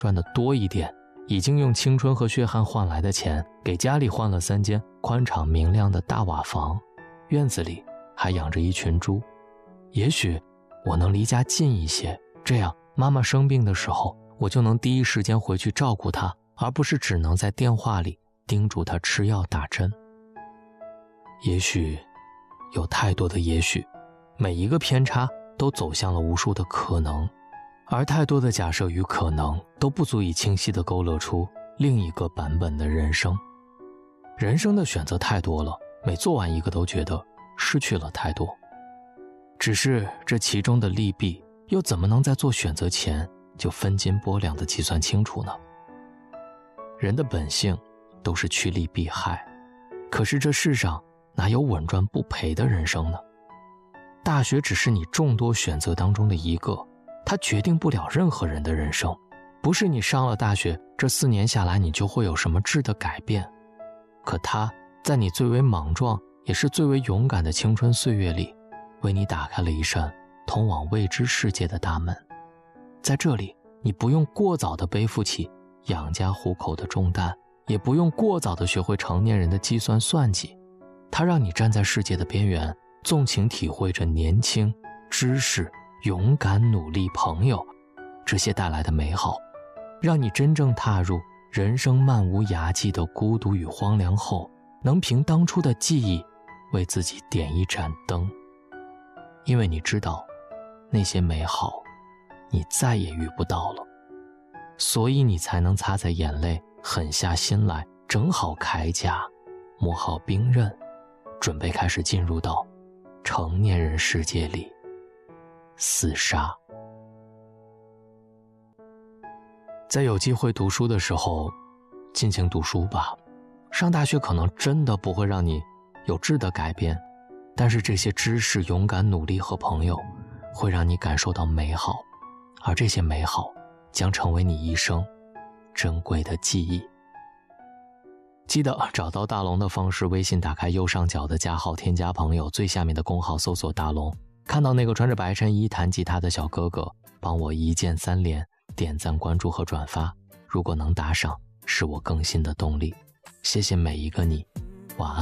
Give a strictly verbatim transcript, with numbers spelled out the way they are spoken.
赚的多一点，已经用青春和血汗换来的钱，给家里换了三间宽敞明亮的大瓦房，院子里还养着一群猪。也许我能离家近一些，这样妈妈生病的时候，我就能第一时间回去照顾她，而不是只能在电话里叮嘱她吃药打针。也许有太多的也许，每一个偏差都走向了无数的可能，而太多的假设与可能都不足以清晰地勾勒出另一个版本的人生。人生的选择太多了，每做完一个都觉得失去了太多。只是这其中的利弊，又怎么能在做选择前就分斤拨两地计算清楚呢？人的本性都是趋利避害，可是这世上哪有稳赚不赔的人生呢？大学只是你众多选择当中的一个，它决定不了任何人的人生。不是你上了大学，这四年下来你就会有什么质的改变，可它在你最为莽撞也是最为勇敢的青春岁月里，为你打开了一扇通往未知世界的大门。在这里，你不用过早地背负起养家糊口的重担，也不用过早地学会成年人的计算算计，它让你站在世界的边缘，纵情体会着年轻、知识、勇敢、努力、朋友这些带来的美好，让你真正踏入人生漫无涯际的孤独与荒凉后，能凭当初的记忆为自己点一盏灯。因为你知道那些美好你再也遇不到了，所以你才能擦在眼泪，狠下心来，整好铠甲，磨好兵刃，准备开始进入到成年人世界里厮杀。在有机会读书的时候，尽情读书吧。上大学可能真的不会让你有质的改变，但是这些知识、勇敢、努力和朋友会让你感受到美好，而这些美好将成为你一生珍贵的记忆。记得找到大龙的方式，微信打开右上角的加号，添加朋友，最下面的公号搜索大龙，看到那个穿着白衬衣弹吉他的小哥哥，帮我一键三连，点赞、关注和转发，如果能打赏，是我更新的动力。谢谢每一个你，晚安。